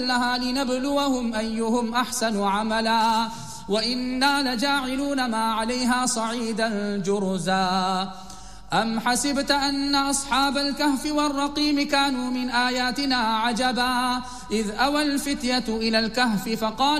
لها لنبلوهم أيهم أحسن عملا وإنا لجاعلون ما عليها صعيدا جرزا أم حسبت أن أصحاب الكهف والرقيم كانوا من آياتنا عجبا إذ أوى الفتية إلى الكهف فقال